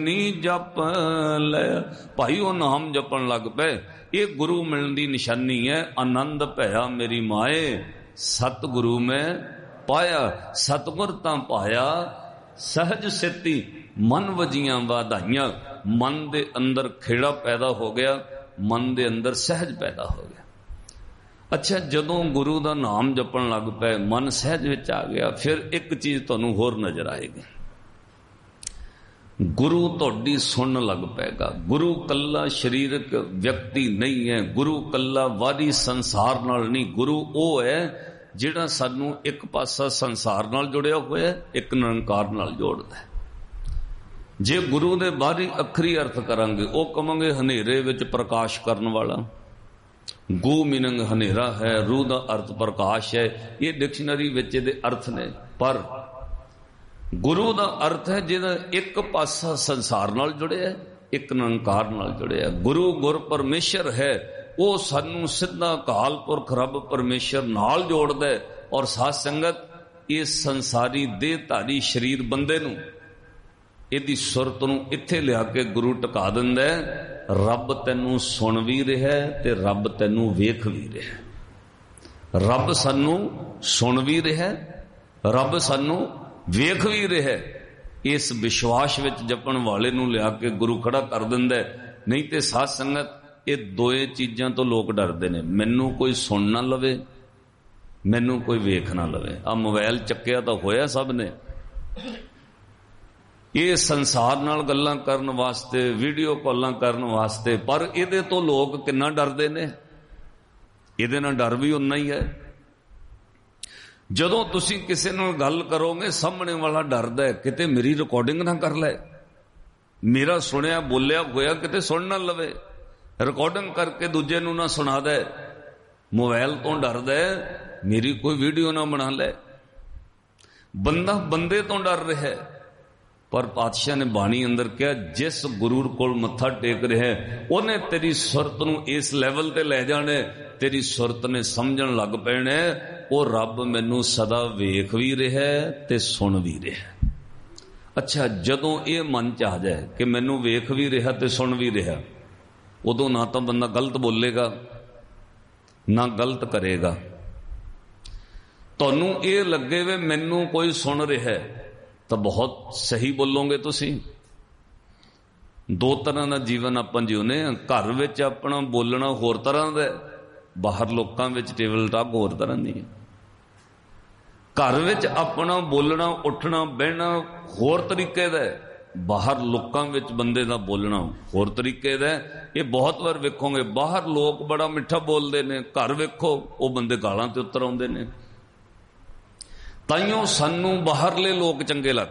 ਨੀ ਜਪ ਲੈ ਭਾਈ ਉਹ ਨਾਮ ਜਪਣ ਲੱਗ ਪਏ। ਇਹ ਗੁਰੂ ਮਿਲਣ ਦੀ ਨਿਸ਼ਾਨੀ ਹੈ। ਆਨੰਦ ਭਇਆ ਮੇਰੀ ਮਾਏ ਸਤਿਗੁਰੂ ਮੈਂ ਪਾਇਆ। ਸਤਿਗੁਰ ਤਾਂ ਪਾਇਆ ਸਹਿਜ ਸਿੱਤੀ ਮਨ ਵਜੀਆਂ ਵਧਾਈਆਂ। ਮਨ ਦੇ ਅੰਦਰ ਖੇੜਾ ਪੈਦਾ ਹੋ ਗਿਆ, ਮਨ ਦੇ ਅੰਦਰ ਸਹਿਜ ਪੈਦਾ ਹੋ ਗਿਆ। ਅੱਛਾ, ਜਦੋਂ ਗੁਰੂ ਦਾ ਨਾਮ ਜਪਣ ਲੱਗ ਪਏ, ਮਨ ਸਹਿਜ ਵਿੱਚ ਆ ਗਿਆ, ਫਿਰ ਇੱਕ ਚੀਜ਼ ਤੁਹਾਨੂੰ ਹੋਰ ਨਜ਼ਰ ਆਏਗੀ। ਗੁਰੂ ਤੁਹਾਡੀ ਸੁਣਨ ਲੱਗ ਪਏਗਾ। ਗੁਰੂ ਕੱਲਾ ਸਰੀਰਕ ਵਿਅਕਤੀ ਨਹੀਂ ਹੈ, ਗੁਰੂ ਕੱਲਾ ਵਾਰੀ ਸੰਸਾਰ ਨਾਲ ਨਹੀਂ। ਗੁਰੂ ਉਹ ਹੈ ਜਿਹੜਾ ਸਾਨੂੰ ਇੱਕ ਪਾਸਾ ਸੰਸਾਰ ਨਾਲ ਜੁੜਿਆ ਹੋਇਆ, ਇੱਕ ਨਿਰੰਕਾਰ ਨਾਲ ਜੋੜਦਾ ਹੈ। ਜੇ ਗੁਰੂ ਦੇ ਬਾਹਰੀ ਅੱਖਰੀ ਅਰਥ ਕਰਾਂਗੇ, ਉਹ ਕਵਾਂਗੇ ਹਨੇਰੇ ਵਿੱਚ ਪ੍ਰਕਾਸ਼ ਕਰਨ ਵਾਲਾ। ਗੂ ਮੀਨਿੰਗ ਹਨੇਰਾ ਹੈ, ਰੂਹ ਦਾ ਅਰਥ ਪ੍ਰਕਾਸ਼ ਹੈ। ਇਹ ਡਿਕਸ਼ਨਰੀ ਵਿੱਚ ਇਹਦੇ ਅਰਥ ਨੇ। ਪਰ ਗੁਰੂ ਦਾ ਅਰਥ ਹੈ ਜਿਹਦਾ ਇੱਕ ਪਾਸਾ ਸੰਸਾਰ ਨਾਲ ਜੁੜਿਆ, ਇੱਕ ਨਿਰੰਕਾਰ ਨਾਲ ਜੁੜਿਆ। ਗੁਰੂ ਗੁਰ ਪਰਮੇਸ਼ਰ ਹੈ, ਉਹ ਸਾਨੂੰ ਸਿੱਧਾ ਅਕਾਲ ਪੁਰਖ ਰੱਬ ਪਰਮੇਸ਼ਰ ਨਾਲ ਜੋੜਦਾ ਹੈ। ਔਰ ਸਾਧ ਸੰਗਤ, ਇਸ ਸੰਸਾਰੀ ਦੇਹਧਾਰੀ ਸਰੀਰ ਬੰਦੇ ਨੂੰ, ਇਹਦੀ ਸੁਰਤ ਨੂੰ ਇੱਥੇ ਲਿਆ ਕੇ ਗੁਰੂ ਟਿਕਾ ਦਿੰਦਾ ਹੈ। ਰੱਬ ਤੈਨੂੰ ਸੁਣ ਵੀ ਰਿਹਾ ਤੇ ਰੱਬ ਤੈਨੂੰ ਵੇਖ ਵੀ ਰਿਹਾ। ਰੱਬ ਸਾਨੂੰ ਸੁਣ ਵੀ ਰਿਹਾ, ਰੱਬ ਸਾਨੂੰ ਵੇਖ ਵੀ ਰਿਹਾ। ਇਸ ਵਿਸ਼ਵਾਸ ਵਿੱਚ ਜਪਣ ਵਾਲੇ ਨੂੰ ਲਿਆ ਕੇ ਗੁਰੂ ਖੜਾ ਕਰ ਦਿੰਦਾ। ਨਹੀਂ ਤੇ ਸਾਧ ਸੰਗਤ, ਇਹ ਦੋਏ ਚੀਜ਼ਾਂ ਤੋਂ ਲੋਕ ਡਰਦੇ ਨੇ। ਮੈਨੂੰ ਕੋਈ ਸੁਣ ਨਾ ਲਵੇ, ਮੈਨੂੰ ਕੋਈ ਵੇਖ ਨਾ ਲਵੇ। ਆ ਮੋਬਾਈਲ ਚੱਕਿਆ ਤਾਂ ਹੋਇਆ ਸਭ ਨੇ। ਇਹ ਸੰਸਾਰ ਨਾਲ ਗੱਲਾਂ ਕਰਨ ਵਾਸਤੇ, ਵੀਡੀਓ ਕਾਲਾਂ ਕਰਨ ਵਾਸਤੇ। ਪਰ ਇਹਦੇ ਤੋਂ ਲੋਕ ਕਿੰਨਾ ਡਰਦੇ ਨੇ। ਇਹਦੇ ਨਾਲ ਡਰ ਵੀ ਉਨਾ ਹੀ ਹੈ। ਜਦੋਂ ਤੁਸੀਂ ਕਿਸੇ ਨਾਲ ਗੱਲ ਕਰੋਗੇ, ਸਾਹਮਣੇ ਵਾਲਾ ਡਰਦਾ ਹੈ ਕਿਤੇ ਮੇਰੀ ਰਿਕਾਰਡਿੰਗ ਨਾ ਕਰ ਲੈ, ਮੇਰਾ ਸੁਣਿਆ ਬੋਲਿਆ ਹੋਇਆ ਕਿਤੇ ਸੁਣ ਨਾ ਲਵੇ, ਰਿਕਾਰਡਿੰਗ ਕਰਕੇ ਦੂਜੇ ਨੂੰ ਨਾ ਸੁਣਾ ਦੇ। ਮੋਬਾਈਲ ਤੋਂ ਡਰਦਾ ਹੈ ਮੇਰੀ ਕੋਈ ਵੀਡੀਓ ਨਾ ਬਣਾ ਲੈ। ਬੰਦਾ ਬੰਦੇ ਤੋਂ ਡਰ ਰਿਹਾ। ਪਰ ਪਾਤਸ਼ਾਹ ਨੇ ਬਾਣੀ ਅੰਦਰ ਕਿਹਾ, ਜਿਸ ਗੁਰੂ ਕੋਲ ਮੱਥਾ ਟੇਕ ਰਿਹਾ ਉਹਨੇ ਤੇਰੀ ਸੁਰਤ ਨੂੰ ਇਸ ਲੈਵਲ ਤੇ ਲੈ ਜਾਣਾ। ਤੇਰੀ ਸੁਰਤ ਨੇ ਸਮਝਣ ਲੱਗ ਪੈਣਾ, ਉਹ ਰੱਬ ਮੈਨੂੰ ਸਦਾ ਵੇਖ ਵੀ ਰਿਹਾ ਤੇ ਸੁਣ ਵੀ ਰਿਹਾ। ਅੱਛਾ, ਜਦੋਂ ਇਹ ਮਨ ਚ ਆ ਜਾਏ ਕਿ ਮੈਨੂੰ ਵੇਖ ਵੀ ਰਿਹਾ ਤੇ ਸੁਣ ਵੀ ਰਿਹਾ, ਉਦੋਂ ਨਾ ਤਾਂ ਬੰਦਾ ਗਲਤ ਬੋਲੇਗਾ ਨਾ ਗਲਤ ਕਰੇਗਾ। ਤੁਹਾਨੂੰ ਇਹ ਲੱਗੇ ਵੇ ਮੈਨੂੰ ਕੋਈ ਸੁਣ ਰਿਹਾ ਤਾਂ ਬਹੁਤ ਸਹੀ ਬੋਲੋਗੇ ਤੁਸੀਂ। ਦੋ ਤਰ੍ਹਾਂ ਦਾ ਜੀਵਨ ਆਪਾਂ ਜਿਉਨੇ ਆ। ਘਰ ਵਿੱਚ ਆਪਣਾ ਬੋਲਣਾ ਹੋਰ ਤਰ੍ਹਾਂ ਦਾ, ਬਾਹਰ ਲੋਕਾਂ ਵਿੱਚ ਟੇਬਲ ਟਾਕ ਹੋਰ ਤਰ੍ਹਾਂ ਦੀ ਹੈ। ਘਰ ਵਿੱਚ ਆਪਣਾ ਬੋਲਣਾ, ਉੱਠਣਾ ਬਹਿਣਾ ਹੋਰ ਤਰੀਕੇ ਦਾ, ਬਾਹਰ ਲੋਕਾਂ ਵਿੱਚ ਬੰਦੇ ਦਾ ਬੋਲਣਾ ਹੋਰ ਤਰੀਕੇ ਦਾ। ਇਹ ਬਹੁਤ ਵਾਰ ਵੇਖੋਗੇ, ਬਾਹਰ ਲੋਕ ਬੜਾ ਮਿੱਠਾ ਬੋਲਦੇ ਨੇ, ਘਰ ਵੇਖੋ ਉਹ ਬੰਦੇ ਗਾਲਾਂ ਤੇ ਉਤਰ ਆਉਂਦੇ ਨੇ। ਤਾਈਓ ਸਾਨੂੰ ਬਾਹਰਲੇ ਲੋਕ ਚੰਗੇ ਲੱਗਦੇ।